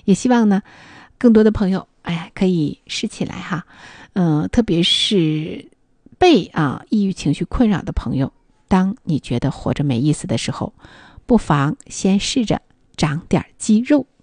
也希望呢更多的朋友可以试起来哈。特别是被抑郁情绪困扰的朋友，当你觉得活着没意思的时候，不妨先试着长点肌肉。